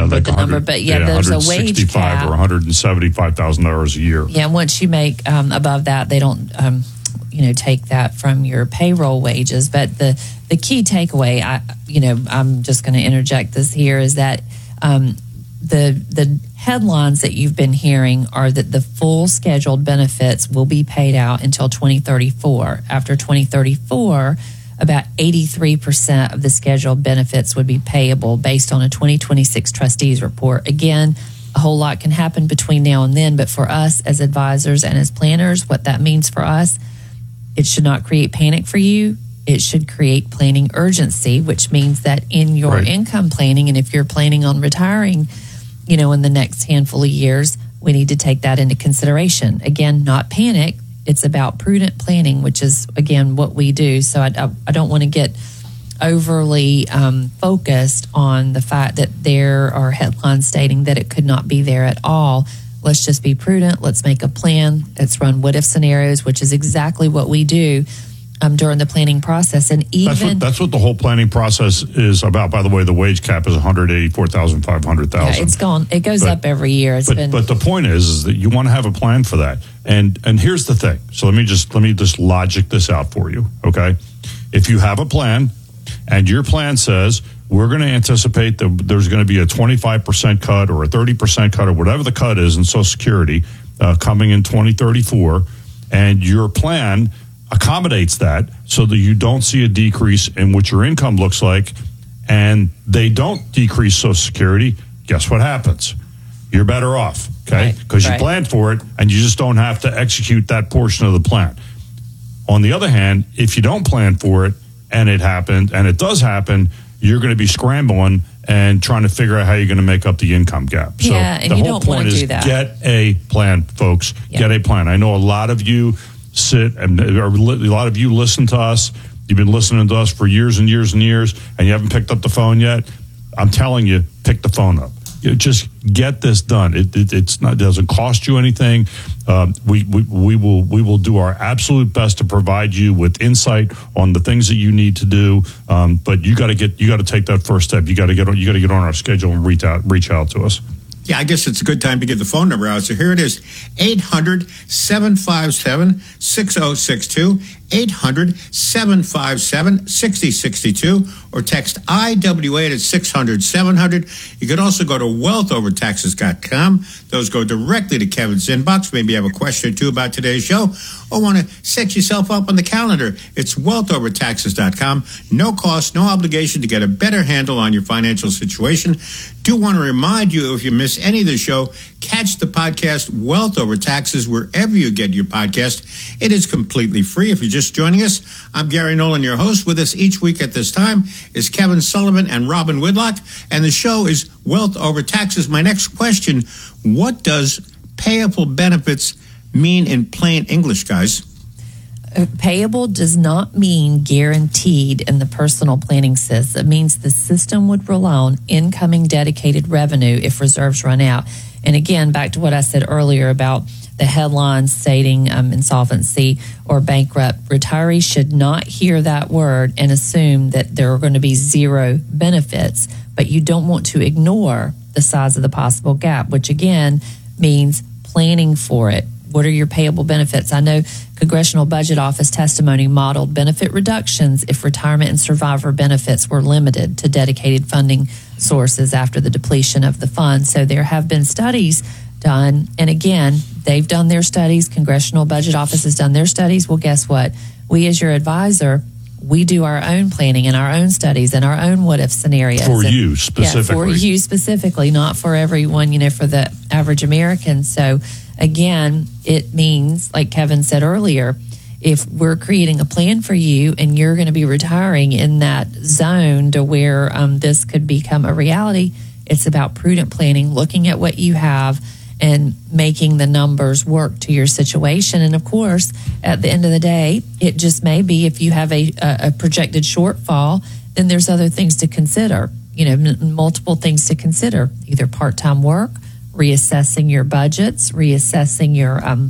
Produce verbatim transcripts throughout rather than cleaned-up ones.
remember like the number, but yeah, yeah, there's a wage cap. or one hundred seventy-five thousand dollars a year. Yeah, once you make um, above that, they don't, um, you know, take that from your payroll wages. But the the key takeaway, I, you know, I'm just going to interject this here, is that um, the the headlines that you've been hearing are that the full scheduled benefits will be paid out until twenty thirty-four. After twenty thirty-four, about eighty-three percent of the scheduled benefits would be payable based on a twenty twenty-six trustees report. Again, a whole lot can happen between now and then, but for us as advisors and as planners, what that means for us, it should not create panic for you. It should create planning urgency, which means that in your right. income planning, and if you're planning on retiring, you know, in the next handful of years, we need to take that into consideration. Again, not panic. It's about prudent planning, which is, again, what we do. So I, I, I don't want to get overly um, focused on the fact that there are headlines stating that it could not be there at all. Let's just be prudent. Let's make a plan. Let's run what-if scenarios, which is exactly what we do um, during the planning process. And even that's what, that's what the whole planning process is about. By the way, the wage cap is one hundred eighty-four thousand five hundred dollars. Yeah, it's gone. It goes but, up every year. It's but, been, but the point is, is that you want to have a plan for that. And and here's the thing. So let me just let me just logic this out for you. Okay, if you have a plan, and your plan says we're going to anticipate that there's going to be a twenty-five percent cut or a thirty percent cut or whatever the cut is in Social Security uh, coming in twenty thirty-four, and your plan accommodates that so that you don't see a decrease in what your income looks like, and they don't decrease Social Security, guess what happens? You're better off, okay? Because right, right. you planned for it, and you just don't have to execute that portion of the plan. On the other hand, if you don't plan for it, and it happened, and it does happen, you're going to be scrambling and trying to figure out how you're going to make up the income gap. So yeah, and the you whole don't point want to is do that. Get a plan, folks. Yeah. Get a plan. I know a lot of you sit and a lot of you listen to us. You've been listening to us for years and years and years, and you haven't picked up the phone yet. I'm telling you, pick the phone up. You just get this done. It, it it's not it doesn't cost you anything. Um, we, we we will we will do our absolute best to provide you with insight on the things that you need to do. Um, but you got to get you got to take that first step. You got to get on you got to get on our schedule and reach out reach out to us. Yeah, I guess it's a good time to get the phone number out. So here it is, eight hundred, seven five seven, six oh six two, eight hundred, seven five seven, six oh six two, or text I W eight at six hundred, seven hundred. You could also go to wealth over taxes dot com. Those go directly to Kevin's inbox. Maybe you have a question or two about today's show, or want to set yourself up on the calendar. It's wealth over taxes dot com. No cost, no obligation to get a better handle on your financial situation. Do want to remind you, if you miss any of the show, catch the podcast Wealth Over Taxes wherever you get your podcast. It is completely free. If you're just joining us, I'm Gary Nolan, your host. With us each week at this time is Kevin Sullivan and Robin Whitlock, and the show is Wealth Over Taxes. My next question, what does payable benefits mean in plain English, guys? Payable does not mean guaranteed in the personal planning system. It means the system would rely on incoming dedicated revenue if reserves run out. And again, back to what I said earlier about the headlines stating um, insolvency or bankrupt. Retirees should not hear that word and assume that there are going to be zero benefits, but you don't want to ignore the size of the possible gap, which again means planning for it. What are your payable benefits? I know Congressional Budget Office testimony modeled benefit reductions if retirement and survivor benefits were limited to dedicated funding sources after the depletion of the fund. So there have been studies done. And again, they've done their studies. Congressional Budget Office has done their studies. Well, guess what? We as your advisor, we do our own planning and our own studies and our own what-if scenarios. For and, you specifically. Yeah, for you specifically, not for everyone, you know, for the average American. So again, it means, like Kevin said earlier, if we're creating a plan for you and you're going to be retiring in that zone to where um, this could become a reality, it's about prudent planning, looking at what you have and making the numbers work to your situation. And of course, at the end of the day, it just may be if you have a, a projected shortfall, then there's other things to consider, you know, m- multiple things to consider, either part-time work, reassessing your budgets, reassessing your um,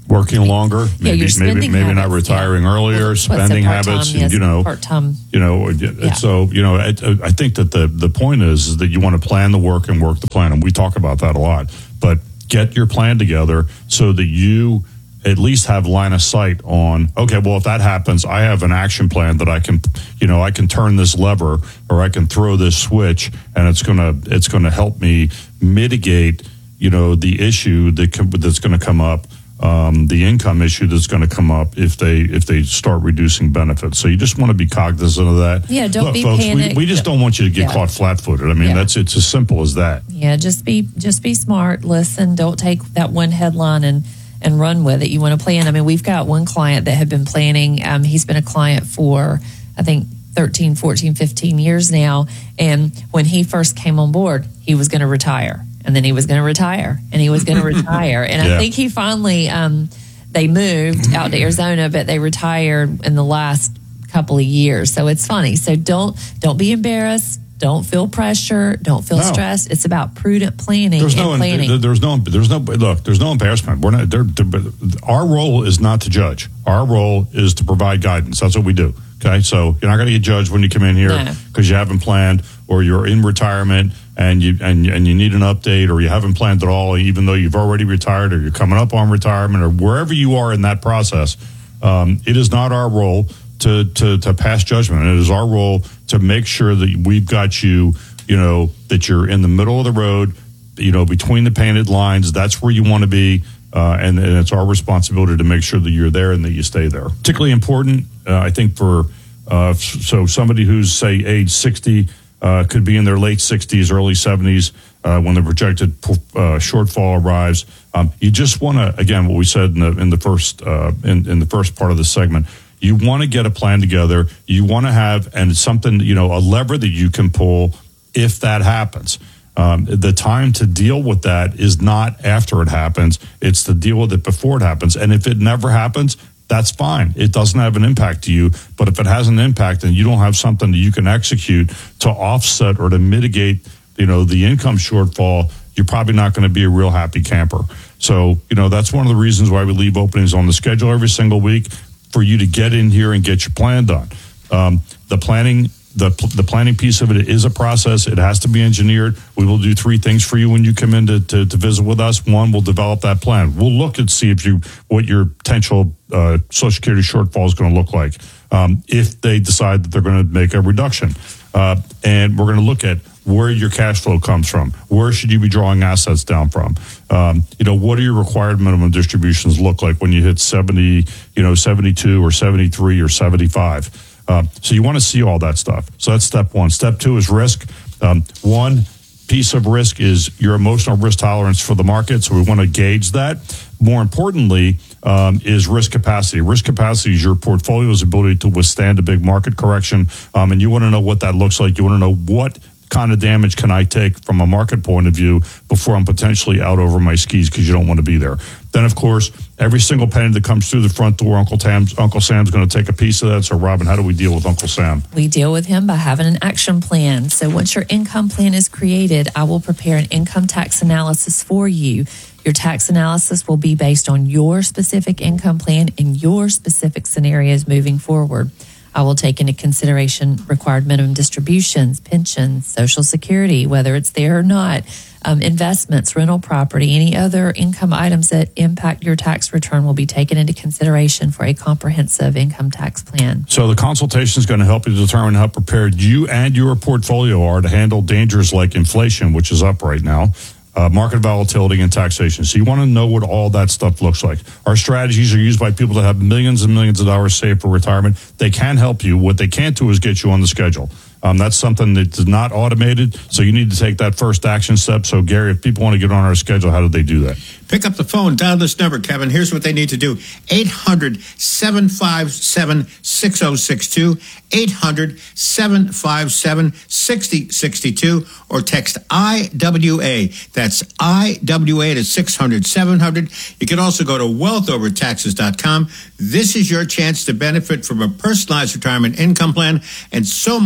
Working longer, maybe your maybe spending maybe not habits, retiring yeah. earlier, What's the spending part-time, habits, yes, and, you know, part-time. you know. Yeah. So you know, I, I think that the the point is, is that you want to plan the work and work the plan, and we talk about that a lot. But get your plan together so that you at least have line of sight on, okay, well, if that happens, I have an action plan that I can, you know, I can turn this lever or I can throw this switch, and it's gonna it's gonna help me mitigate, you know, the issue that com- that's going to come up, um, the income issue that's going to come up if they if they start reducing benefits. So you just want to be cognizant of that. Yeah, don't Look, be folks, panicked. We, we just don't want you to get Yeah. caught flat-footed. I mean, Yeah. that's it's as simple as that. Yeah, just be just be smart. Listen, don't take that one headline and and run with it. You want to plan. I mean, we've got one client that had been planning. Um, he's been a client for, I think, thirteen, fourteen, fifteen years now. And when he first came on board, he was going to retire. And then he was going to retire. And he was going to retire. And Yeah. I think he finally, um, they moved out to Arizona, but they retired in the last couple of years. So it's funny. So don't don't be embarrassed. Don't feel pressure. Don't feel No. stressed. It's about prudent planning There's and no, planning. there's no, there's no. Look, there's no embarrassment. We're not. They're, they're, our role is not to judge. Our role is to provide guidance. That's what we do. Okay, so you're not going to get judged when you come in here No. because you haven't planned, or you're in retirement and you and and you need an update, or you haven't planned at all, even though you've already retired, or you're coming up on retirement, or wherever you are in that process. Um, it is not our role to, to to pass judgment. It is our role to make sure that we've got you, you know, that you're in the middle of the road, you know, between the painted lines. That's where you want to be. Uh, and, and it's our responsibility to make sure that you're there and that you stay there. Particularly important, uh, I think, for uh, so somebody who's, say, age sixty, uh, could be in their late sixties, early seventies, uh, when the projected uh, shortfall arrives. Um, you just want to, again, what we said in the in the first uh, in, in the first part of the segment. You want to get a plan together. You want to have, and it's something, you know, a lever that you can pull if that happens. Um, the time to deal with that is not after it happens. It's to deal with it before it happens. And if it never happens, that's fine. It doesn't have an impact to you. But if it has an impact and you don't have something that you can execute to offset or to mitigate, you know, the income shortfall, you're probably not going to be a real happy camper. So, you know, that's one of the reasons why we leave openings on the schedule every single week, for you to get in here and get your plan done. Um, the planning, the the planning piece of it is a process. It has to be engineered. We will do three things for you when you come in to, to, to visit with us. One, we'll develop that plan. We'll look and see if you what your potential uh, Social Security shortfall is going to look like um, if they decide that they're going to make a reduction. Uh, and we're going to look at where your cash flow comes from. Where should you be drawing assets down from? Um, you know, what do your required minimum distributions look like when you hit seventy, you know, seventy-two or seventy-three or seventy-five? Uh, so you want to see all that stuff. So that's step one. Step two is risk. Um, one piece of risk is your emotional risk tolerance for the market. So we want to gauge that. More importantly, um, is risk capacity. Risk capacity is your portfolio's ability to withstand a big market correction. Um, and you want to know what that looks like. You want to know what kind of damage can I take from a market point of view before I'm potentially out over my skis, because you don't want to be there. Then, of course, every single penny that comes through the front door, Uncle Sam's, Uncle Sam's going to take a piece of that. So, Robin, how do we deal with Uncle Sam? We deal with him by having an action plan. So once your income plan is created, I will prepare an income tax analysis for you. Your tax analysis will be based on your specific income plan and your specific scenarios moving forward. I will take into consideration required minimum distributions, pensions, Social Security, whether it's there or not, um, investments, rental property, any other income items that impact your tax return will be taken into consideration for a comprehensive income tax plan. So the consultation is going to help you determine how prepared you and your portfolio are to handle dangers like inflation, which is up right now, Uh, market volatility, and taxation. So you want to know what all that stuff looks like. Our strategies are used by people that have millions and millions of dollars saved for retirement. They can help you. What they can't do is get you on the schedule. Um, that's something that's not automated, so you need to take that first action step. So, Gary, if people want to get on our schedule, how do they do that? Pick up the phone, dial this number, Kevin. Here's what they need to do. eight hundred, seven five seven, six oh six two, eight hundred, seven five seven, six oh six two, or text I W A. That's I W A to six hundred, seven hundred. You can also go to wealth over taxes dot com. This is your chance to benefit from a personalized retirement income plan and so much more.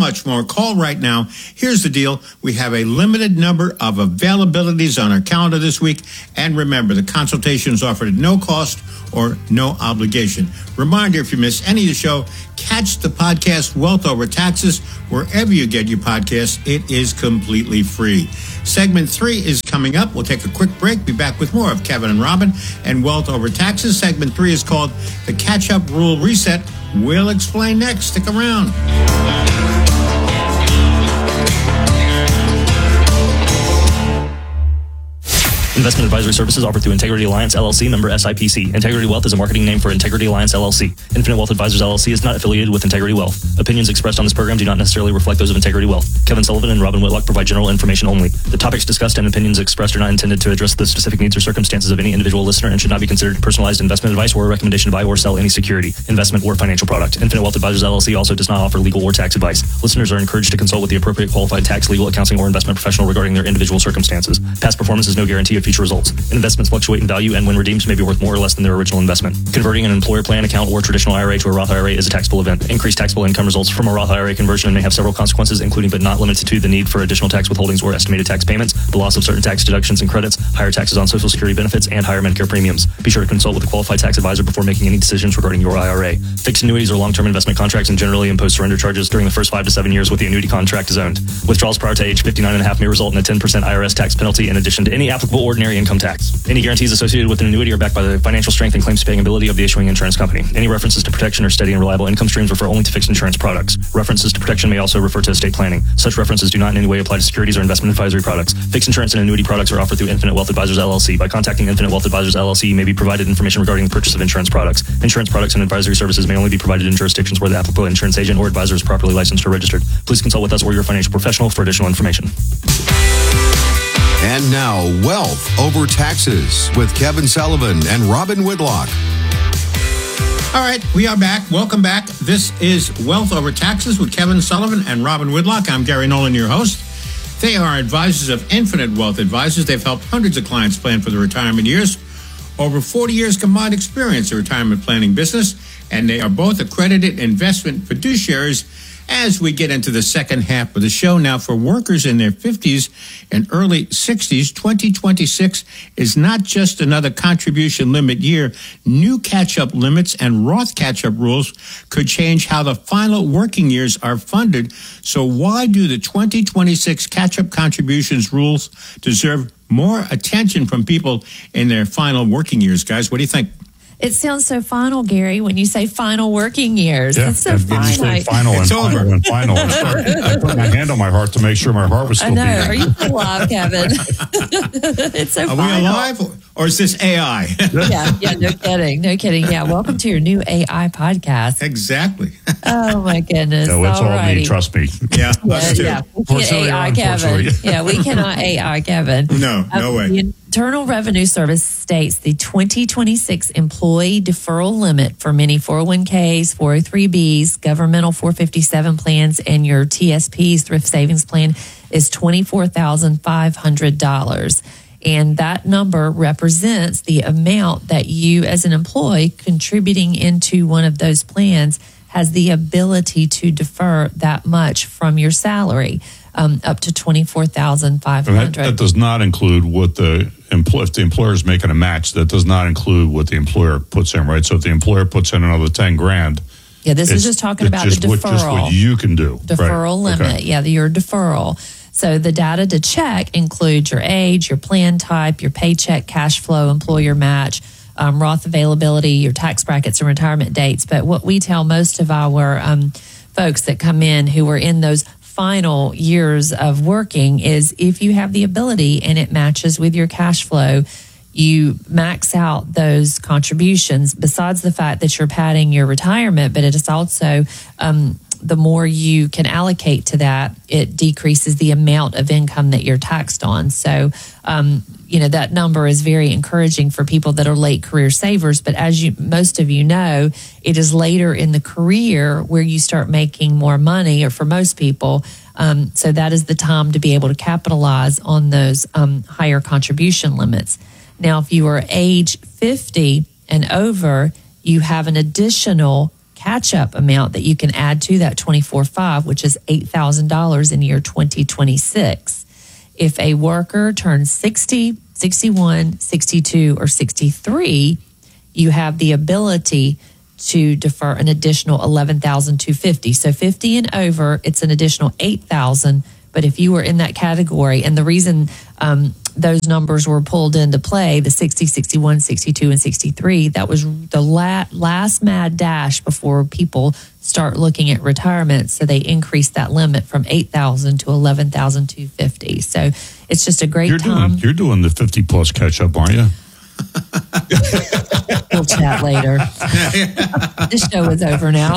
or call right now. Here's the deal. We have a limited number of availabilities on our calendar this week. And remember, the consultation is offered at no cost or no obligation. Reminder, if you miss any of the show, catch the podcast Wealth Over Taxes wherever you get your podcasts. It is completely free. Segment three is coming up. We'll take a quick break. Be back with more of Kevin and Robin and Wealth Over Taxes. Segment three is called The Catch-Up Rule Reset. We'll explain next. Stick around. Investment advisory services offered through Integrity Alliance, L L C, member S I P C. Integrity Wealth is a marketing name for Integrity Alliance, L L C. Infinite Wealth Advisors, L L C is not affiliated with Integrity Wealth. Opinions expressed on this program do not necessarily reflect those of Integrity Wealth. Kevin Sullivan and Robin Whitlock provide general information only. The topics discussed and opinions expressed are not intended to address the specific needs or circumstances of any individual listener and should not be considered personalized investment advice or a recommendation to buy or sell any security, investment, or financial product. Infinite Wealth Advisors, L L C also does not offer legal or tax advice. Listeners are encouraged to consult with the appropriate qualified tax, legal, accounting, or investment professional regarding their individual circumstances. Past performance is no guarantee of future results. Investments fluctuate in value and when redeemed may be worth more or less than their original investment. Converting an employer plan account or traditional I R A to a Roth I R A is a taxable event. Increased taxable income results from a Roth I R A conversion and may have several consequences, including but not limited to the need for additional tax withholdings or estimated tax payments, the loss of certain tax deductions and credits, higher taxes on Social Security benefits, and higher Medicare premiums. Be sure to consult with a qualified tax advisor before making any decisions regarding your I R A. Fixed annuities are long-term investment contracts and generally impose surrender charges during the first five to seven years with the annuity contract is owned. Withdrawals prior to age fifty-nine and a half may result in a ten percent I R S tax penalty in addition to any applicable ordinary income tax. Any guarantees associated with an annuity are backed by the financial strength and claims paying ability of the issuing insurance company. Any references to protection or steady and reliable income streams refer only to fixed insurance products. References to protection may also refer to estate planning. Such references do not in any way apply to securities or investment advisory products. Fixed insurance and annuity products are offered through Infinite Wealth Advisors, L L C. By contacting Infinite Wealth Advisors, L L C, you may be provided information regarding the purchase of insurance products. Insurance products and advisory services may only be provided in jurisdictions where the applicable insurance agent or advisor is properly licensed or registered. Please consult with us or your financial professional for additional information. And now, Wealth Over Taxes with Kevin Sullivan and Robin Whitlock. All right, we are back. Welcome back. This is Wealth Over Taxes with Kevin Sullivan and Robin Whitlock. I'm Gary Nolan, your host. They are advisors of Infinite Wealth Advisors. They've helped hundreds of clients plan for their retirement years. Over forty years combined experience in retirement planning business, and they are both accredited investment fiduciaries. As we get into the second half of the show now, for workers in their fifties and early sixties, twenty twenty-six is not just another contribution limit year. New catch-up limits and Roth catch-up rules could change how the final working years are funded. So why do the twenty twenty-six catch-up contributions rules deserve more attention from people in their final working years? Guys, what do you think? It sounds so final, Gary, when you say final working years. Yeah, It's so and when you say finite. final and It's final over. and final. I, start, I put my hand on my heart to make sure my heart was I still know. beating. Are you still alive, Kevin? It's so Are final. we alive, or, or is this A I? Yeah, yeah, no kidding. No kidding. Yeah, welcome to your new A I podcast. Exactly. Oh, my goodness. No, it's all Alrighty. me. Trust me. Yeah, Yeah, us too. yeah. We can't Fortunately or A I Kevin. unfortunately. Yeah, we cannot A I Kevin. No, no Um, way. The Internal Revenue Service states the twenty twenty-six employee deferral limit for many four oh one k's, four oh three b's, governmental four fifty-seven plans, and your T S P's, Thrift Savings Plan, is twenty-four thousand five hundred dollars. And that number represents the amount that you, as an employee contributing into one of those plans, has the ability to defer that much from your salary, um, up to twenty-four thousand five hundred That, dollars. that does not include what the employer, if the employer is making a match, that does not include what the employer puts in, right? So if the employer puts in another ten grand, Yeah, this is it's- just talking it's about just the what, just deferral. what you can do. deferral right. limit. Okay. Yeah, the, your deferral. So the data to check includes your age, your plan type, your paycheck, cash flow, employer match, um, Roth availability, your tax brackets, and retirement dates. But what we tell most of our um, folks that come in who are in those final years of working is if you have the ability and it matches with your cash flow, you max out those contributions, besides the fact that you're padding your retirement, but it is also um, the more you can allocate to that, it decreases the amount of income that you're taxed on. So, um, you know, that number is very encouraging for people that are late career savers. But as you, most of you know, it is later in the career where you start making more money, or for most people. Um, so that is the time to be able to capitalize on those um, higher contribution limits. Now, if you are age fifty and over, you have an additional catch-up amount that you can add to that twenty-four five, which is eight thousand dollars in year twenty twenty-six. If a worker turns sixty, sixty-one, sixty-two, or sixty-three, you have the ability to defer an additional eleven thousand two hundred fifty dollars. So fifty and over, it's an additional eight thousand dollars. But if you were in that category, and the reason um, those numbers were pulled into play, the sixty, sixty-one, sixty-two, and sixty-three, that was the la- last mad dash before people start looking at retirement. So they increased that limit from eight thousand to eleven thousand two hundred fifty. So it's just a great you're time. Doing, you're doing the fifty plus catch up, aren't you? We'll chat later. This show is over now.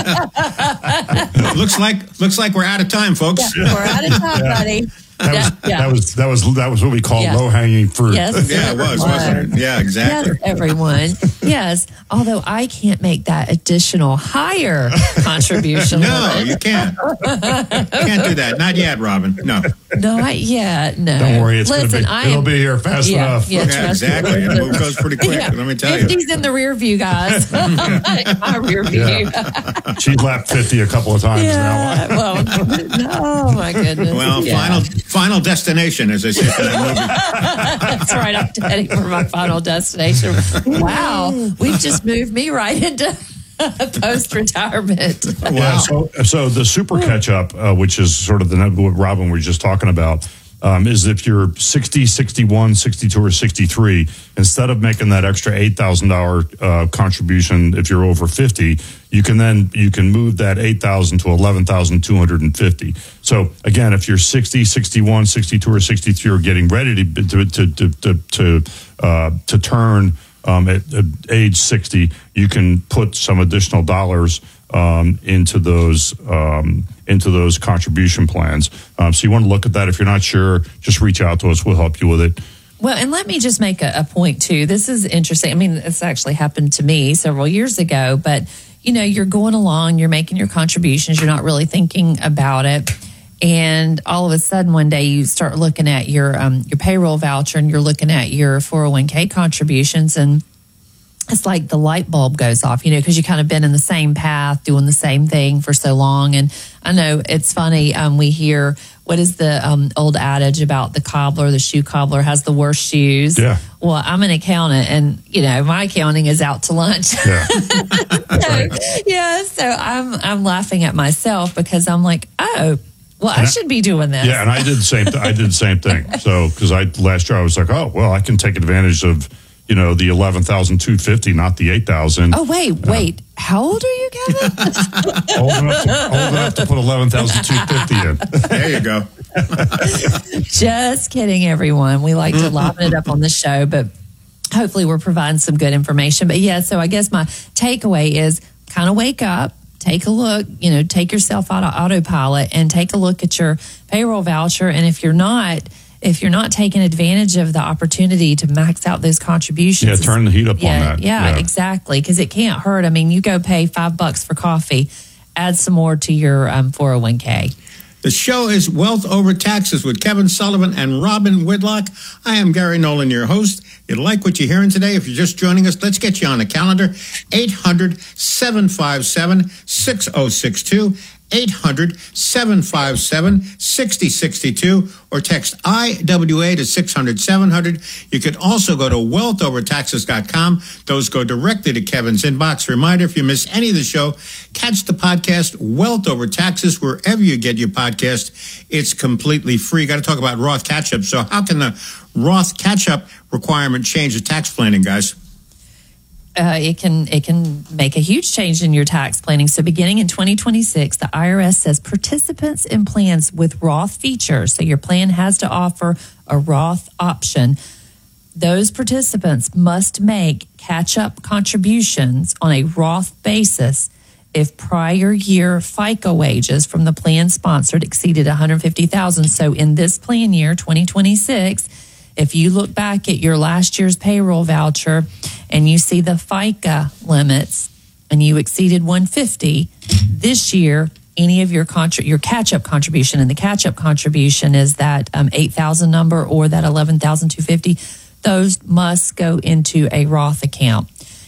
looks like looks like we're out of time, folks. Yeah, we're out of time, Yeah. buddy. That was, Yeah. that was that was that was what we call Yeah. low hanging fruit. Yes. Yeah, it was, wasn't it? Yeah, exactly. Yes, everyone. Yes. Although I can't make that additional higher contribution. No, limit. you can't. Can't do that. Not yet, Robin. No. Not yet. No. Don't worry, it's Listen, gonna be, I it'll am, be here fast yeah, enough. Yeah, Yeah, trust me. exactly. It move goes pretty quick. Yeah. Let me tell you. fifty's in the rear view, guys. My rear view. She lapped fifty a couple of times Yeah. now. Well, oh my goodness. Well, Yeah. final final destination, as they say for that movie. That's right. I'm heading for my final destination. Wow. We've just moved me right into post retirement. Yeah, so so the super catch up, uh, which is sort of the what Robin was just talking about, um, is if you're sixty, sixty-one, sixty-two, or sixty-three, instead of making that extra eight thousand dollars uh, contribution if you're over fifty, you can then you can move that eight thousand dollars to eleven thousand two hundred fifty dollars. So again, if you're sixty, sixty-one, sixty-two, or sixty-three, or getting ready to to to to to, to, uh, to turn um, at, at age sixty, you can put some additional dollars um, into those um, into those contribution plans. Um, so you want to look at that. If you're not sure, just reach out to us. We'll help you with it. Well, and let me just make a, a point too. This is interesting. I mean, it's actually happened to me several years ago, but you know, you're going along, you're making your contributions, you're not really thinking about it. And all of a sudden one day you start looking at your um, your payroll voucher and you're looking at your four oh one k contributions, and it's like the light bulb goes off, you know, because you kind of been in the same path, doing the same thing for so long. And I know it's funny. Um, we hear, what is the um, old adage about the cobbler, the shoe cobbler has the worst shoes? Yeah. Well, I'm an accountant, and you know my accounting is out to lunch. Yeah. so, yeah, so I'm I'm laughing at myself because I'm like, oh, well, I, I should be doing this. Yeah, and I did the same. Th- I did the same thing. So because I last year I was like, oh well, I can take advantage of, you know, the eleven thousand two fifty, not the eight thousand. Oh wait, wait. Uh, How old are you, Kevin? old, enough to, old enough to put eleven thousand two fifty in. There you go. Just kidding, everyone. We like to liven it up on the show, but hopefully we're providing some good information. But yeah, so I guess my takeaway is kind of wake up, take a look, you know, take yourself out of autopilot and take a look at your payroll voucher. And if you're not, if you're not taking advantage of the opportunity to max out those contributions. Yeah, turn the heat up yeah, on that. Yeah, yeah. exactly. Because it can't hurt. I mean, you go pay five bucks for coffee, add some more to your um, four oh one k. The show is Wealth Over Taxes with Kevin Sullivan and Robin Whitlock. I am Gary Nolan, your host. If you like what you're hearing today, if you're just joining us, let's get you on the calendar. eight hundred, seven five seven, six oh six two. eight hundred, seven five seven, six oh six two or text I W A to six hundred, seven hundred. You could also go to wealth over taxes dot com. Those go directly to Kevin's inbox. Reminder, if you miss any of the show, catch the podcast Wealth Over Taxes wherever you get your podcast. It's completely free. Got to talk about Roth catch-up. So how can the Roth catch-up requirement change the tax planning, guys? Uh, it can it can make a huge change in your tax planning. So beginning in twenty twenty-six, the I R S says participants in plans with Roth features, so your plan has to offer a Roth option, those participants must make catch-up contributions on a Roth basis if prior year FICA wages from the plan sponsored exceeded one hundred fifty thousand dollars. So in this plan year, twenty twenty-six, if you look back at your last year's payroll voucher and you see the FICA limits and you exceeded one hundred fifty, this year, any of your contra- your catch-up contribution, and the catch-up contribution is that um, eight thousand number or that eleven thousand two hundred fifty, those must go into a Roth account.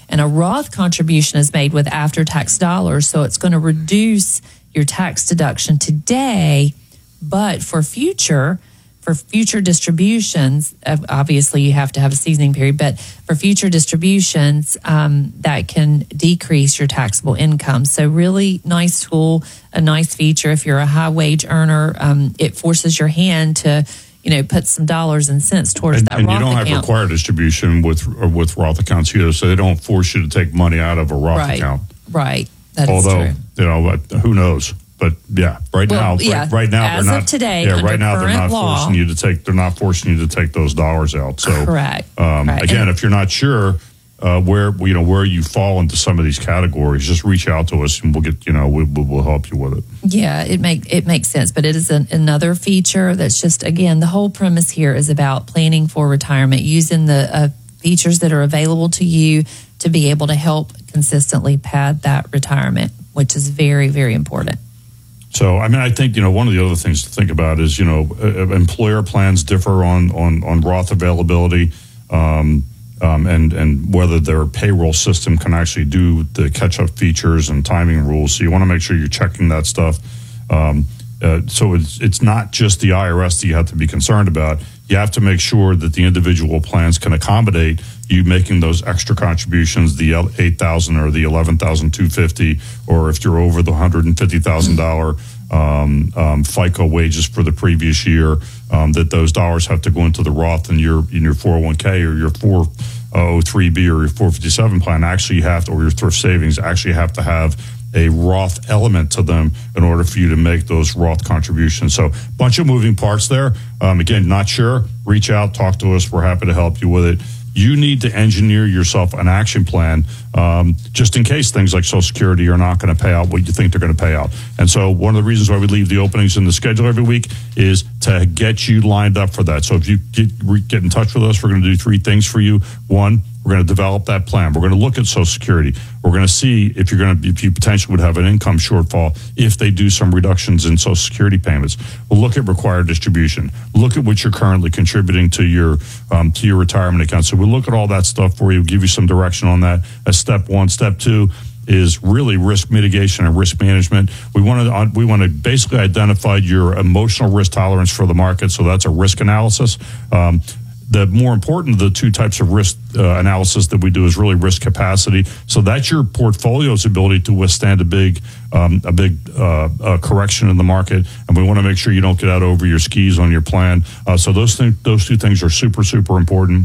And a Roth contribution is made with after-tax dollars, so it's going to reduce your tax deduction today, but for future, for future distributions, obviously you have to have a seasoning period, but for future distributions, um, that can decrease your taxable income. So really nice tool, a nice feature. If you're a high wage earner, um, it forces your hand to, you know, put some dollars and cents towards and, that and Roth account. And you don't have required distribution with with Roth accounts either, so they don't force you to take money out of a Roth right. account. Right. That Although, is true. you know, who knows? But yeah, right Well, now, yeah, right, right now, as they're of not. today, yeah, under right now they're current not law- forcing you to take. They're not forcing you to take those dollars out. So Correct. Um, Correct. Again, And- if you're not sure uh, where you know where you fall into some of these categories, just reach out to us and we'll get you know we, we, we'll help you with it. Yeah, it make it makes sense, but it is an, another feature that's just, again, the whole premise here is about planning for retirement, using the uh, features that are available to you to be able to help consistently pad that retirement, which is very, very important. So, I mean, I think, you know, one of the other things to think about is, you know, uh, employer plans differ on, on, on Roth availability um, um, and, and whether their payroll system can actually do the catch-up features and timing rules. So you want to make sure you're checking that stuff. Um, uh, so it's, it's not just the I R S that you have to be concerned about. You have to make sure that the individual plans can accommodate you making those extra contributions, the eight thousand dollars or the eleven thousand two hundred fifty dollars, or if you're over the one hundred fifty thousand dollars um, um, FICA wages for the previous year, um, that those dollars have to go into the Roth in your in your four oh one k or your four oh three b or your four fifty-seven plan. Actually, you have to, or your thrift savings actually have to have a Roth element to them in order for you to make those Roth contributions. So, bunch of moving parts there. Um, again, not sure, reach out, talk to us. We're happy to help you with it. You need to engineer yourself an action plan um, just in case things like Social Security are not going to pay out what you think they're going to pay out. And so one of the reasons why we leave the openings in the schedule every week is to get you lined up for that. So if you get, get in touch with us, we're going to do three things for you. One, we're going to develop that plan. We're going to look at Social Security. We're going to see if you're going to, if you potentially would have an income shortfall if they do some reductions in Social Security payments. We'll look at required distribution. Look at what you're currently contributing to your um, to your retirement account. So we'll look at all that stuff for you. Give you some direction on that as step one. Step two is really risk mitigation and risk management. We want to we want to basically identify your emotional risk tolerance for the market. So that's a risk analysis. Um, The more important of the two types of risk uh, analysis that we do is really risk capacity. So that's your portfolio's ability to withstand a big, um, a big uh, uh, correction in the market, and we want to make sure you don't get out over your skis on your plan. Uh, so those th- those two things are super, super important.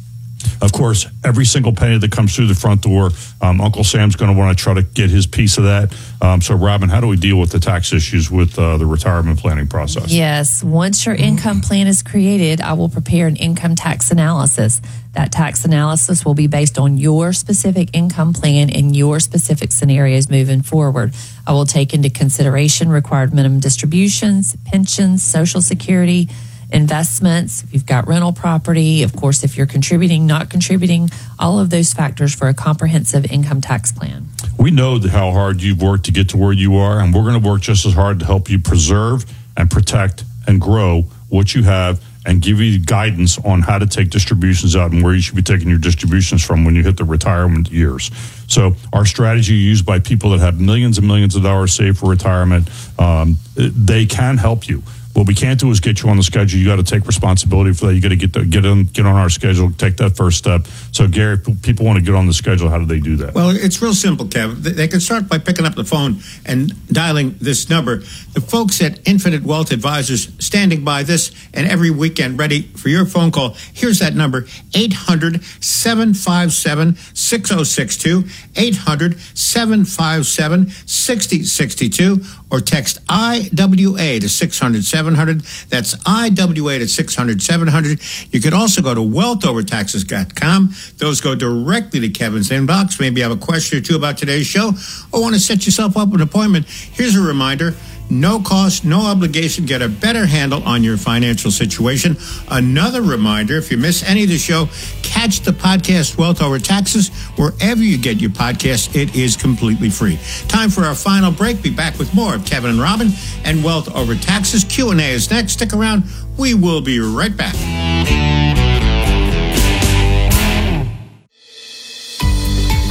Of course, every single penny that comes through the front door, um, Uncle Sam's going to want to try to get his piece of that. Um, so, Robin, how do we deal with the tax issues with uh, the retirement planning process? Yes. Once your income plan is created, I will prepare an income tax analysis. That tax analysis will be based on your specific income plan and your specific scenarios moving forward. I will take into consideration required minimum distributions, pensions, Social Security, investments, if you've got rental property, of course, if you're contributing, not contributing, all of those factors for a comprehensive income tax plan. We know how hard you've worked to get to where you are, and we're going to work just as hard to help you preserve and protect and grow what you have and give you guidance on how to take distributions out and where you should be taking your distributions from when you hit the retirement years. So our strategy used by people that have millions and millions of dollars saved for retirement, um, they can help you. What we can't do is get you on the schedule. You got to take responsibility for that. You got to get the, get on get on our schedule, take that first step. So, Gary, if people want to get on the schedule, how do they do that? Well, it's real simple, Kev. They can start by picking up the phone and dialing this number. The folks at Infinite Wealth Advisors standing by this and every weekend ready for your phone call. Here's that number, eight hundred, seven five seven, six oh six two, eight hundred, seven five seven, six oh six two, or text I W A to six hundred, seven hundred. That's I W A to six hundred, seven hundred. You could also go to wealth over taxes dot com. Those go directly to Kevin's inbox. Maybe you have a question or two about today's show or want to set yourself up an appointment. Here's a reminder. No cost, no obligation. Get a better handle on your financial situation. Another reminder, if you miss any of the show, catch the podcast Wealth Over Taxes wherever you get your podcasts. It is completely free. Time for our final break. Be back with more of Kevin and Robin and Wealth Over Taxes. Q and A is next. Stick around. We will be right back.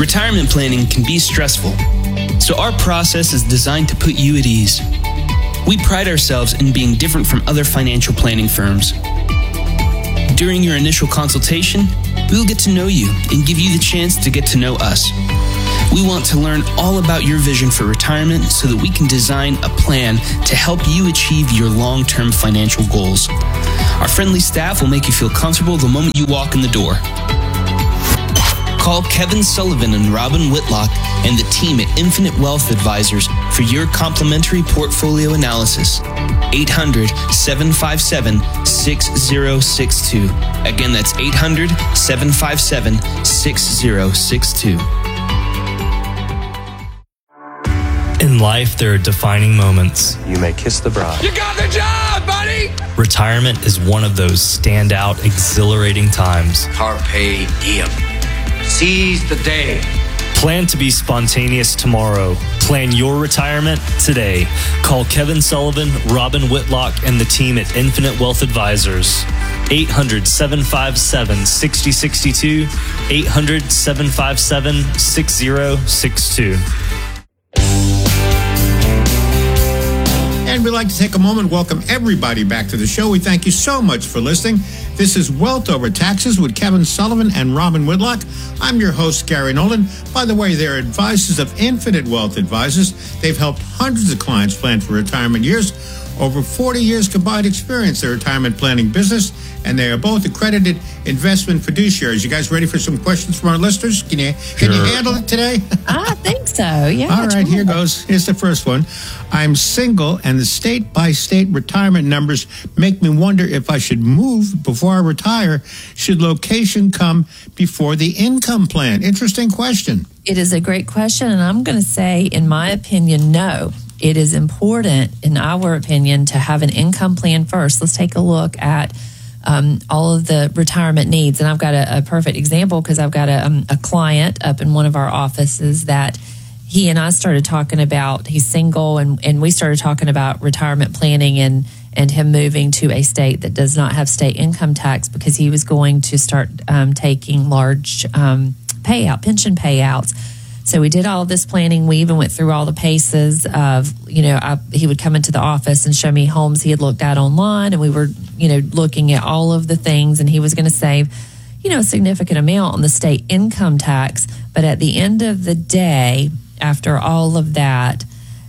Retirement planning can be stressful, so our process is designed to put you at ease. We pride ourselves in being different from other financial planning firms. During your initial consultation, we will get to know you and give you the chance to get to know us. We want to learn all about your vision for retirement so that we can design a plan to help you achieve your long-term financial goals. Our friendly staff will make you feel comfortable the moment you walk in the door. Call Kevin Sullivan and Robin Whitlock and the team at Infinite Wealth Advisors for your complimentary portfolio analysis. eight hundred, seven five seven, six zero six two. Again, that's eight hundred, seven five seven, six zero six two. In life, there are defining moments. You may kiss the bride. You got the job, buddy! Retirement is one of those standout, exhilarating times. Carpe diem. Seize the day. Plan to be spontaneous tomorrow. Plan your retirement today. Call Kevin Sullivan, Robin Whitlock, and the team at Infinite Wealth Advisors. eight hundred, seven five seven, six zero six two. eight hundred, seven five seven, six zero six two. And we'd like to take a moment and welcome everybody back to the show. We thank you so much for listening. This is Wealth Over Taxes with Kevin Sullivan and Robin Whitlock. I'm your host, Gary Nolan. By the way, they're advisors of Infinite Wealth Advisors. They've helped hundreds of clients plan for retirement years. Over forty years combined experience in the retirement planning business, and they are both accredited investment fiduciaries. You guys ready for some questions from our listeners? Can you can you handle it today? I think so, yeah. All right, here goes. Here's the first one. I'm single, and the state-by-state retirement numbers make me wonder if I should move before I retire. Should location come before the income plan? Interesting question. It is a great question, and I'm going to say, in my opinion, no. It is important, in our opinion, to have an income plan first. Let's take a look at um, all of the retirement needs. And I've got a, a perfect example because I've got a, um, a client up in one of our offices that he and I started talking about. He's single, and, and we started talking about retirement planning and, and him moving to a state that does not have state income tax because he was going to start um, taking large um, payout, pension payouts. So we did all of this planning. We even went through all the paces of, you know, I, he would come into the office and show me homes he had looked at online, and we were, you know, looking at all of the things, and he was going to save, you know, a significant amount on the state income tax. But at the end of the day, after all of that,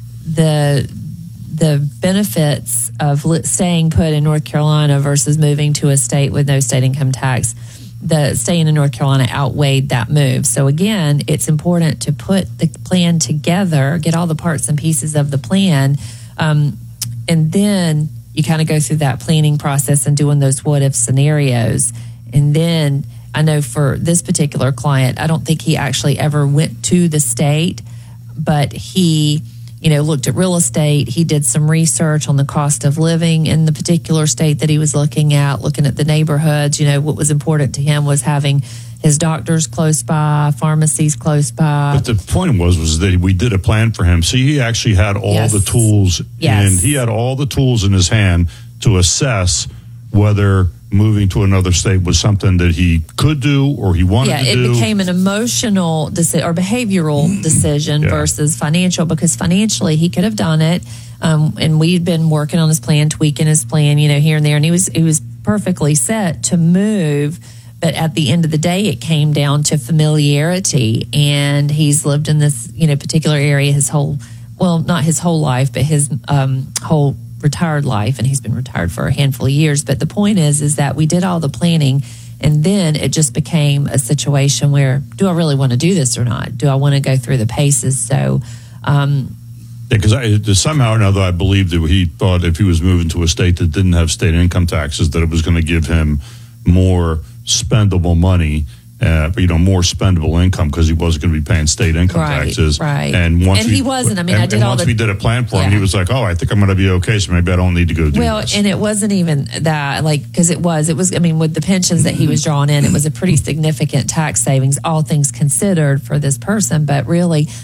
the the benefits of staying put in North Carolina versus moving to a state with no state income tax, the staying in North Carolina outweighed that move. So again, it's important to put the plan together, get all the parts and pieces of the plan, um, and then you kind of go through that planning process and doing those what if scenarios. And then I know for this particular client, I don't think he actually ever went to the state, but he, you know, looked at real estate. He did some research on the cost of living in the particular state that he was looking at, looking at the neighborhoods. You know, what was important to him was having his doctors close by, pharmacies close by. But the point was, was that we did a plan for him. So he actually had all Yes. the tools, Yes. and he had all the tools in his hand to assess whether moving to another state was something that he could do or he wanted Yeah, to it do. became an emotional decision or behavioral decision Yeah. versus financial, because financially he could have done it. Um, and we'd been working on his plan, tweaking his plan, you know, here and there. And he was, he was perfectly set to move. But at the end of the day, it came down to familiarity. And he's lived in this, you know, particular area his whole, well, not his whole life, but his um, whole retired life, and he's been retired for a handful of years. But the point is, is that we did all the planning, and then it just became a situation where, do I really want to do this or not? Do I want to go through the paces? So, um, Yeah, because somehow or another, I believe that he thought if he was moving to a state that didn't have state income taxes, that it was going to give him more spendable money, uh, you know, more spendable income because he wasn't going to be paying state income Right, taxes. right. And once And we, he wasn't. I mean, and, I did and all once the- we did a plan for him, Yeah. he was like, "Oh, I think I'm going to be okay. So maybe I don't need to go do well, this." and it wasn't even that, like, because it was, it was, I mean, with the pensions that he was drawing in, it was a pretty significant tax savings, all things considered, for this person. But really,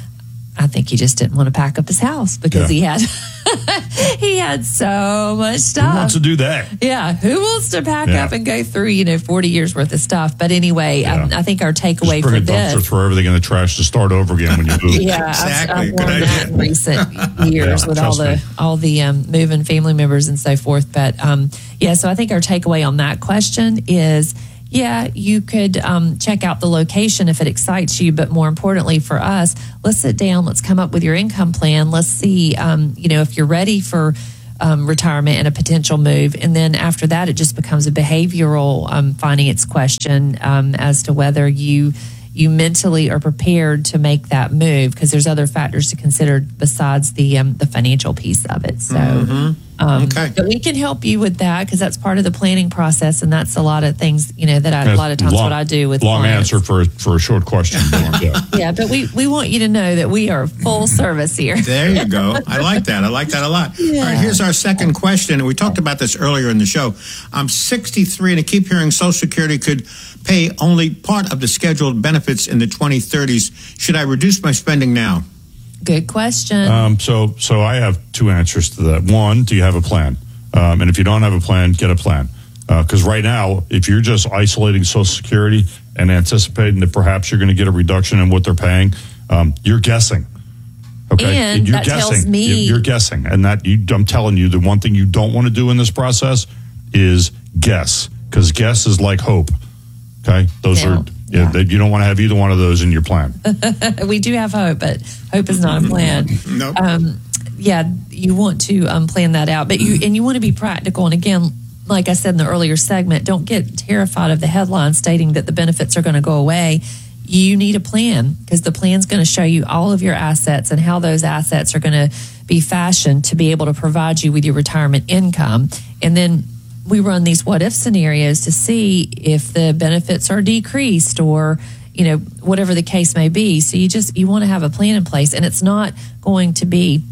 I think he just didn't want to pack up his house because Yeah. he had he had so much Who stuff. wants to do that? Yeah, who wants to pack Yeah. up and go through, you know, forty years worth of stuff? But anyway, Yeah. um, I think our takeaway Just bring for a dumpster, this. throw everything in the trash to start over again when you move. Yeah, Exactly. I've, I've Good learned that idea. in recent years Yeah, with all trust the me. all the um, moving family members and so forth. But um, yeah, so I think our takeaway on that question is, yeah, you could um, check out the location if it excites you, but more importantly for us, let's sit down, let's come up with your income plan, let's see, um, you know, if you're ready for um, retirement and a potential move, and then after that, it just becomes a behavioral um, finance question um, as to whether you you mentally are prepared to make that move, because there's other factors to consider besides the um, the financial piece of it. So, um, Okay. but we can help you with that because that's part of the planning process, and that's a lot of things, you know, that I, a lot of times long, what I do with long clients. answer for for a short question. Yeah. Yeah, but we we want you to know that we are full service here. There you go. I like that. I like that a lot. All right, here's our second question. And we talked about this earlier in the show. I'm sixty-three and I keep hearing Social Security could pay only part of the scheduled benefits in the twenty thirties. Should I reduce my spending now? Good question. Um, so, so I have two answers to that. One, do you have a plan? Um, and if you don't have a plan, get a plan. Because uh, right now, if you're just isolating Social Security and anticipating that perhaps you're going to get a reduction in what they're paying, um, you're guessing. Okay, And you're that guessing. tells me- You're, you're guessing, and that you, I'm telling you, the one thing you don't want to do in this process is guess, because guess is like hope. Okay, those Yeah. are yeah, Yeah. that you don't want to have either one of those in your plan. We do have hope, but hope is not a plan. Nope. Um, yeah, you want to um, plan that out, but you and you want to be practical. And again, like I said in the earlier segment, don't get terrified of the headline stating that the benefits are going to go away. You need a plan, because the plan's going to show you all of your assets and how those assets are going to be fashioned to be able to provide you with your retirement income. And then we run these what if scenarios to see if the benefits are decreased or, you know, whatever the case may be. So you just, you want to have a plan in place, and it's not going to be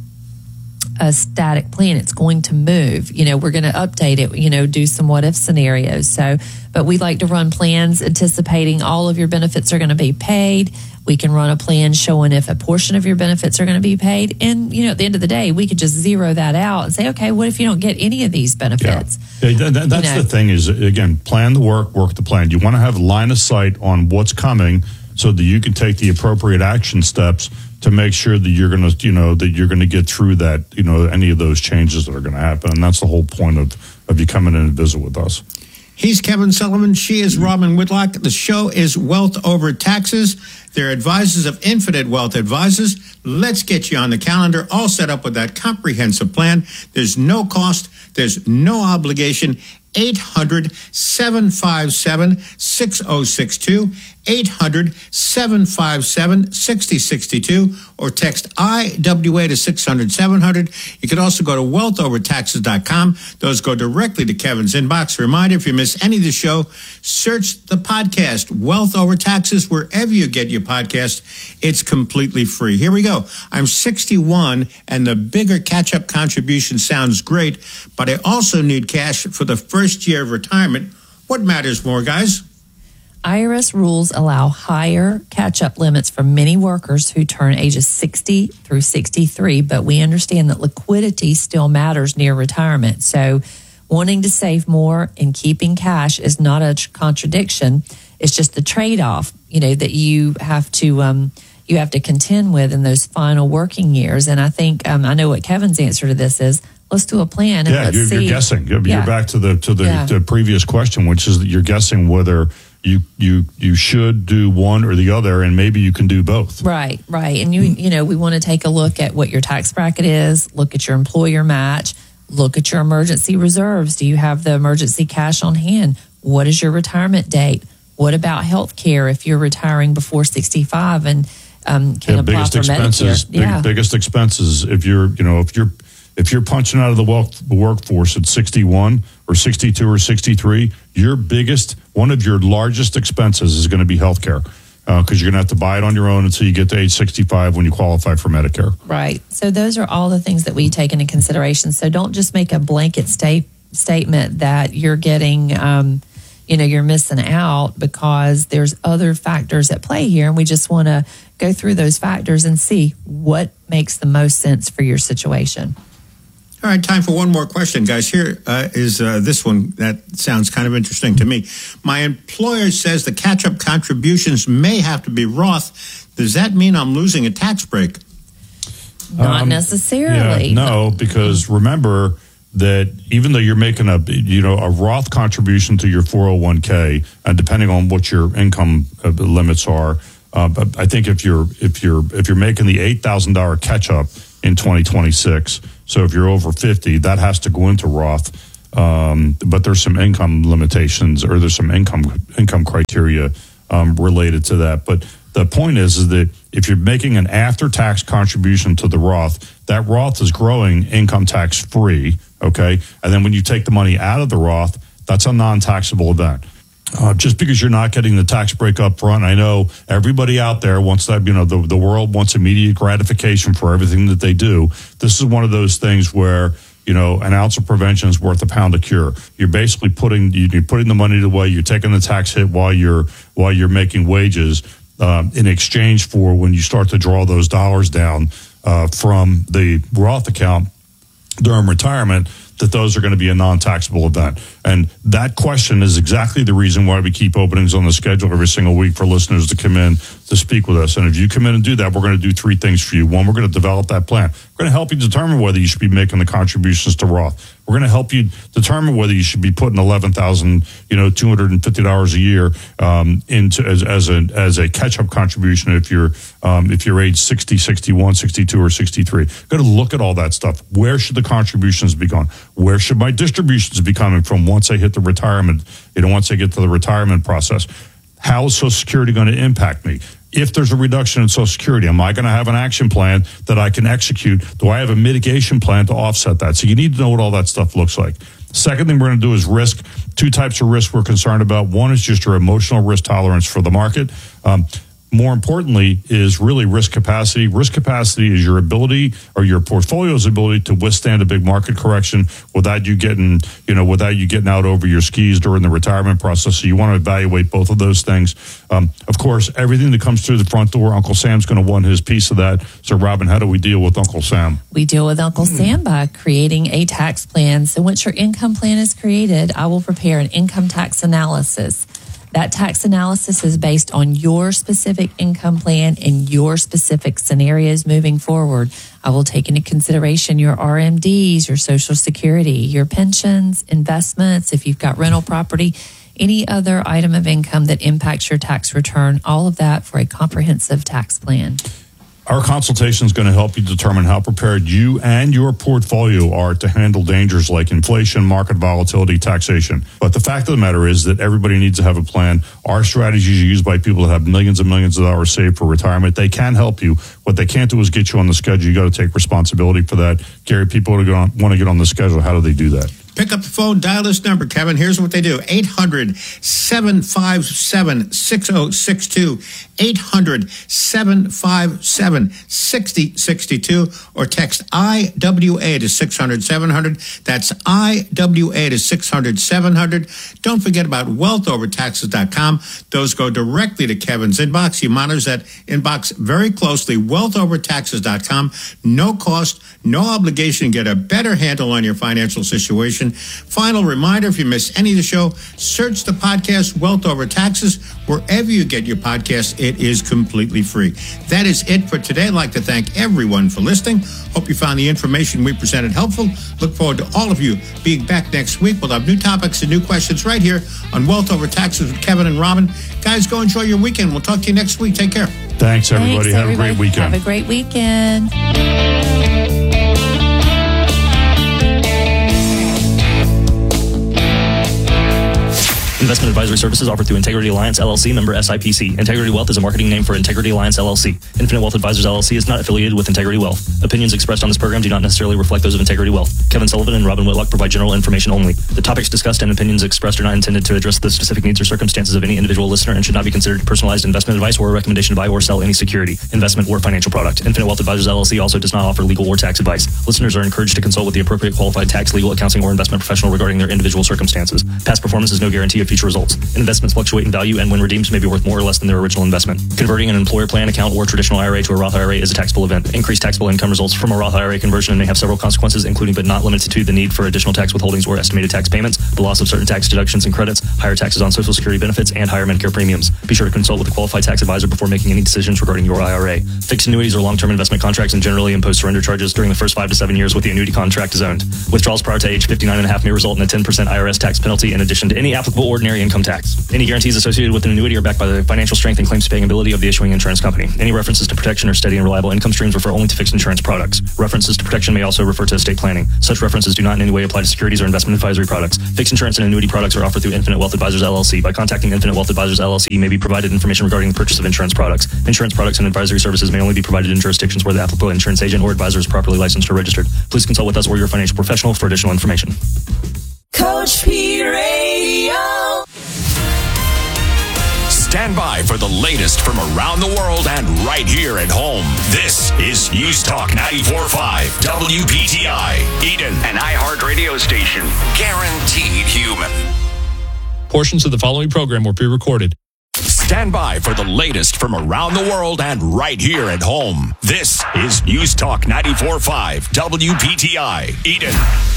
a static plan. It's going to move. You know, we're going to update it, you know, do some what if scenarios. So, but we like to run plans anticipating all of your benefits are going to be paid. We can run a plan showing if a portion of your benefits are going to be paid. And, you know, at the end of the day, we could just zero that out and say, okay, what if you don't get any of these benefits? Yeah, that- that- that's You know. the thing is, again, plan the work, work the plan. You want to have line of sight on what's coming so that you can take the appropriate action steps to make sure that you're going to, you know, that you're going to get through that, you know, any of those changes that are going to happen. And that's the whole point of, of you coming in and visit with us. He's Kevin Sullivan. She is Robin Whitlock. The show is Wealth Over Taxes. They're advisors of Infinite Wealth Advisors. Let's get you on the calendar, all set up with that comprehensive plan. There's no cost. There's no obligation. eight hundred, seven five seven, six oh six two, eight hundred, seven five seven, six oh six two, or text I W A to six hundred, seven hundred. You can also go to wealth over taxes dot com. Those go directly to Kevin's inbox. A reminder, if you miss any of the show, search the podcast, Wealth Over Taxes, wherever you get your podcast. It's completely free. Here we go. I'm sixty-one, and the bigger catch-up contribution sounds great, but I also need cash for the first year of retirement. What matters more, guys? I R S rules allow higher catch-up limits for many workers who turn ages sixty through sixty-three, but we understand that liquidity still matters near retirement. So wanting to save more and keeping cash is not a tr- contradiction. It's just the trade-off, you know, that you have to um, you have to contend with in those final working years. And I think um, I know what Kevin's answer to this is. Let's do a plan and Yeah, let's you're, see. you're guessing. You're, Yeah. you're back to the to the, Yeah. the previous question, which is that you're guessing whether you you you should do one or the other, and maybe you can do both. Right, right. And you you know, we want to take a look at what your tax bracket is, look at your employer match, look at your emergency reserves. Do you have the emergency cash on hand? What is your retirement date? What about health care if you're retiring before sixty-five and um, can Yeah, apply biggest for expenses. Medicare? Big, Yeah. Biggest expenses. If you're you know if you're if you're punching out of the work, the workforce at sixty-one or sixty-two or sixty-three, your biggest, one of your largest expenses is going to be health care, because you're going to have to buy it on your own until you get to age sixty-five when you qualify for Medicare. Right. So those are all the things that we take into consideration. So don't just make a blanket state statement that you're getting, um, you know, you're missing out because there's other factors at play here. And we just want to go through those factors and see what makes the most sense for your situation. All right, time for one more question, guys. Here uh, is uh, this one that sounds kind of interesting to me. My employer says the catch-up contributions may have to be Roth. Does that mean I'm losing a tax break? Not Um, necessarily. Yeah, no, because remember that even though you're making a you know a Roth contribution to your four oh one k, and depending on what your income uh, limits are, uh, but I think if you're if you're if you're making the eight thousand dollar catch up in twenty twenty-six, so if you're over fifty, that has to go into Roth. Um, but there's some income limitations, or there's some income income criteria um, related to that. But the point is, is that if you're making an after-tax contribution to the Roth, that Roth is growing income tax free, okay? And then when you take the money out of the Roth, that's a non-taxable event. Uh, just because you're not getting the tax break up front, I know everybody out there wants that, you know, the, the world wants immediate gratification for everything that they do. This is one of those things where, you know, an ounce of prevention is worth a pound of cure. You're basically putting, you're putting the money away, you're taking the tax hit while you're, while you're making wages. Um, in exchange for when you start to draw those dollars down uh, from the Roth account during retirement, that those are going to be a non-taxable event. And that question is exactly the reason why we keep openings on the schedule every single week for listeners to come in to speak with us. And if you come in and do that, we're going to do three things for you. One, we're going to develop that plan. We're going to help you determine whether you should be making the contributions to Roth. We're going to help you determine whether you should be putting eleven thousand, you know, two hundred fifty dollars a year um, into as, as a as a catch-up contribution if you're um, if you're age sixty, sixty-one, sixty-two, or sixty-three. Got to look at all that stuff. Where should the contributions be going? Where should my distributions be coming from once I hit the retirement? You know, once I get to the retirement process, how is Social Security going to impact me? If there's a reduction in Social Security, am I going to have an action plan that I can execute? Do I have a mitigation plan to offset that? So you need to know what all that stuff looks like. Second thing we're going to do is risk. Two types of risk we're concerned about. One is just your emotional risk tolerance for the market. Um, more importantly is really risk capacity. Risk capacity is your ability or your portfolio's ability to withstand a big market correction without you getting, you know, without you getting out over your skis during the retirement process. So you want to evaluate both of those things. Um, of course, everything that comes through the front door, Uncle Sam's going to want his piece of that. So, Robin, how do we deal with Uncle Sam? We deal with Uncle Sam by creating a tax plan. So once your income plan is created, I will prepare an income tax analysis. That tax analysis is based on your specific income plan and your specific scenarios moving forward. I will take into consideration your R M Ds, your Social Security, your pensions, investments, if you've got rental property, any other item of income that impacts your tax return, all of that for a comprehensive tax plan. Our consultation is going to help you determine how prepared you and your portfolio are to handle dangers like inflation, market volatility, taxation. But the fact of the matter is that everybody needs to have a plan. Our strategies are used by people that have millions and millions of dollars saved for retirement. They can help you. What they can't do is get you on the schedule. You got to take responsibility for that. Gary, people who want to get on the schedule, how do they do that? Pick up the phone, dial this number, Kevin. Here's what they do. eight hundred, seven five seven, six oh six two. eight hundred, seven five seven, six oh six two. Or text I W A to six hundred, seven hundred. That's I W A to six hundred, seven hundred. Don't forget about wealth over taxes dot com. Those go directly to Kevin's inbox. He monitors that inbox very closely. wealth over taxes dot com. No cost, no obligation. Get a better handle on your financial situation. Final reminder, if you miss any of the show, search the podcast Wealth Over Taxes wherever you get your podcast. It is completely free. That is it for today. I'd like to thank everyone for listening. Hope you found the information we presented helpful. Look forward to all of you being back next week. We'll have new topics and new questions right here on Wealth Over Taxes with Kevin and Robin. Guys, go enjoy your weekend. We'll talk to you next week. Take care. Thanks, everybody. Thanks, have everybody. a great weekend. Have a great weekend. Investment advisory services offered through Integrity Alliance, L L C, member S I P C. Integrity Wealth is a marketing name for Integrity Alliance, L L C. Infinite Wealth Advisors, L L C is not affiliated with Integrity Wealth. Opinions expressed on this program do not necessarily reflect those of Integrity Wealth. Kevin Sullivan and Robin Whitlock provide general information only. The topics discussed and opinions expressed are not intended to address the specific needs or circumstances of any individual listener and should not be considered personalized investment advice or a recommendation to buy or sell any security, investment, or financial product. Infinite Wealth Advisors, L L C also does not offer legal or tax advice. Listeners are encouraged to consult with the appropriate qualified tax, legal, accounting, or investment professional regarding their individual circumstances. Past performance is no guarantee of future future results. Investments fluctuate in value, and when redeemed, may be worth more or less than their original investment. Converting an employer plan account or traditional I R A to a Roth I R A is a taxable event. Increased taxable income results from a Roth I R A conversion and may have several consequences, including but not limited to the need for additional tax withholdings or estimated tax payments, the loss of certain tax deductions and credits, higher taxes on Social Security benefits, and higher Medicare premiums. Be sure to consult with a qualified tax advisor before making any decisions regarding your I R A. Fixed annuities are long-term investment contracts and generally impose surrender charges during the first five to seven years with the annuity contract is owned. Withdrawals prior to age fifty-nine and a half may result in a ten percent I R S tax penalty in addition to any applicable ordinary income tax. Any guarantees associated with an annuity are backed by the financial strength and claims-paying ability of the issuing insurance company. Any references to protection or steady and reliable income streams refer only to fixed insurance products. References to protection may also refer to estate planning. Such references do not in any way apply to securities or investment advisory products. Fixed insurance and annuity products are offered through Infinite Wealth Advisors L L C. By contacting Infinite Wealth Advisors L L C, you may be provided information regarding the purchase of insurance products. Insurance products and advisory services may only be provided in jurisdictions where the applicable insurance agent or advisor is properly licensed or registered. Please consult with us or your financial professional for additional information. Coach P Radio. Stand by for the latest from around the world and right here at home. This is News Talk ninety-four point five W P T I, Eden, an iHeart radio station. Guaranteed human. Portions of the following program were pre-recorded. Stand by for the latest from around the world and right here at home. This is News Talk ninety-four point five W P T I, Eden.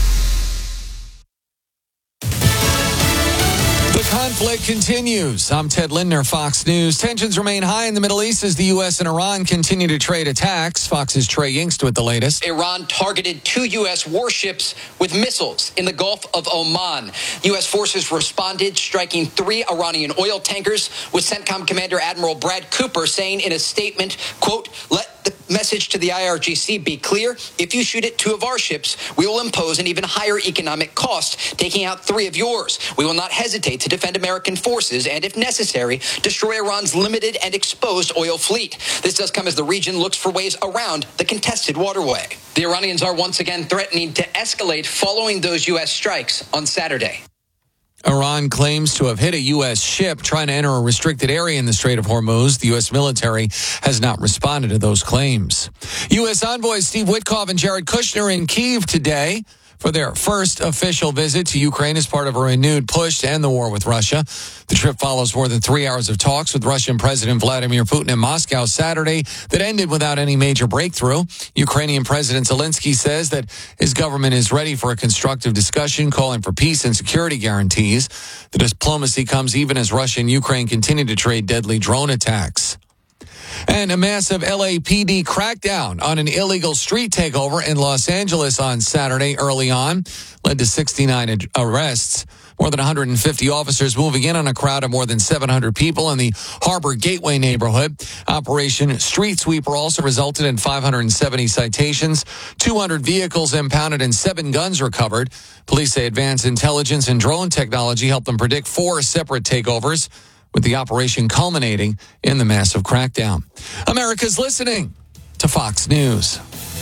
The conflict continues. I'm Ted Lindner, Fox News. Tensions remain high in the Middle East as the U S and Iran continue to trade attacks. Fox's Trey Yingst with the latest. Iran targeted two U S warships with missiles in the Gulf of Oman. U S forces responded, striking three Iranian oil tankers, with CENTCOM Commander Admiral Brad Cooper saying in a statement, quote, "Let the message to the I R G C be clear. If you shoot at two of our ships, we will impose an even higher economic cost, taking out three of yours. We will not hesitate to defend American forces and, if necessary, destroy Iran's limited and exposed oil fleet." This does come as the region looks for ways around the contested waterway. The Iranians are once again threatening to escalate following those U S strikes on Saturday. Iran claims to have hit a U S ship trying to enter a restricted area in the Strait of Hormuz. The U S military has not responded to those claims. U S envoys Steve Witkoff and Jared Kushner in Kyiv today for their first official visit to Ukraine as part of a renewed push to end the war with Russia. The trip follows more than three hours of talks with Russian President Vladimir Putin in Moscow Saturday that ended without any major breakthrough. Ukrainian President Zelensky says that his government is ready for a constructive discussion, calling for peace and security guarantees. The diplomacy comes even as Russia and Ukraine continue to trade deadly drone attacks. And a massive L A P D crackdown on an illegal street takeover in Los Angeles on Saturday early on led to sixty-nine arrests. More than one hundred fifty officers moving in on a crowd of more than seven hundred people in the Harbor Gateway neighborhood. Operation Street Sweeper also resulted in five hundred seventy citations, two hundred vehicles impounded, and seven guns recovered. Police say advanced intelligence and drone technology helped them predict four separate takeovers, with the operation culminating in the massive crackdown. America's listening to Fox News.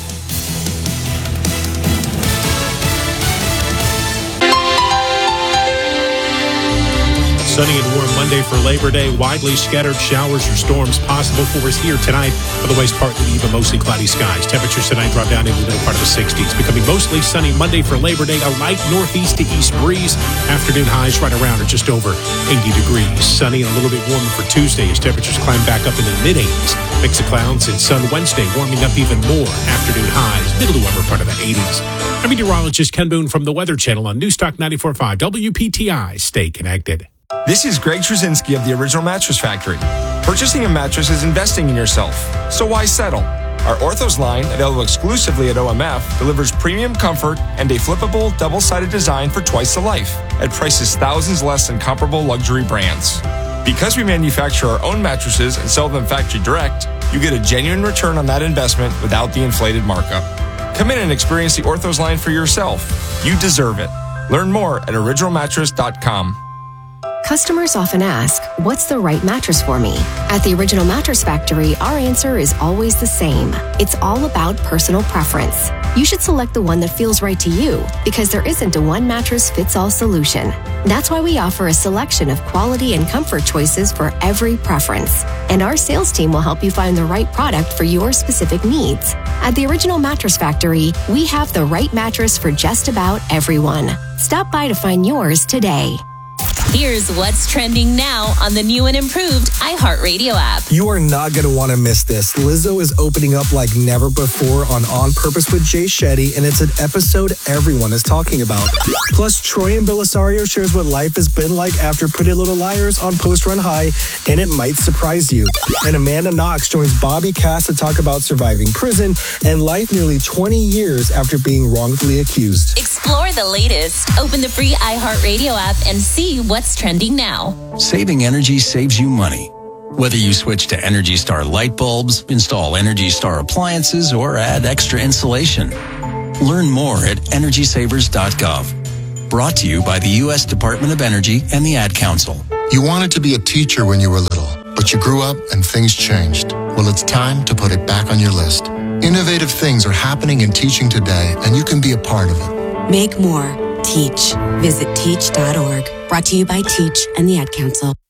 Sunny and warm Monday for Labor Day. Widely scattered showers or storms possible for us here tonight. Otherwise, partly even mostly cloudy skies. Temperatures tonight drop down into the middle part of the sixties. Becoming mostly sunny Monday for Labor Day. A light northeast to east breeze. Afternoon highs right around or just over eighty degrees. Sunny and a little bit warmer for Tuesday as temperatures climb back up into the mid-eighties. Mix of clouds and sun Wednesday, warming up even more. Afternoon highs, middle to upper part of the eighties. I'm meteorologist Ken Boone from the Weather Channel on News Talk ninety-four point five W P T I. Stay connected. This is Greg Trzynski of the Original Mattress Factory. Purchasing a mattress is investing in yourself, so why settle? Our Orthos line, available exclusively at O M F, delivers premium comfort and a flippable, double-sided design for twice the life, at prices thousands less than comparable luxury brands. Because we manufacture our own mattresses and sell them factory direct, you get a genuine return on that investment without the inflated markup. Come in and experience the Orthos line for yourself. You deserve it. Learn more at original mattress dot com. Customers often ask, what's the right mattress for me? At the Original Mattress Factory, our answer is always the same. It's all about personal preference. You should select the one that feels right to you, because there isn't a one mattress fits all solution. That's why we offer a selection of quality and comfort choices for every preference. And our sales team will help you find the right product for your specific needs. At the Original Mattress Factory, we have the right mattress for just about everyone. Stop by to find yours today. Here's what's trending now on the new and improved iHeartRadio app. You are not going to want to miss this. Lizzo is opening up like never before on On Purpose with Jay Shetty, and it's an episode everyone is talking about. Plus, Troy and Belisario shares what life has been like after Pretty Little Liars on Post Run High, and it might surprise you. And Amanda Knox joins Bobby Cass to talk about surviving prison and life nearly twenty years after being wrongfully accused. Explore the latest. Open the free iHeartRadio app and see what's trending now. Saving energy saves you money. Whether you switch to Energy Star light bulbs, install Energy Star appliances, or add extra insulation. Learn more at energy savers dot gov. Brought to you by the U S Department of Energy and the Ad Council. You wanted to be a teacher when you were little, but you grew up and things changed. Well, it's time to put it back on your list. Innovative things are happening in teaching today, and you can be a part of it. Make more. Teach. Visit teach dot org. Brought to you by Teach and the Ad Council.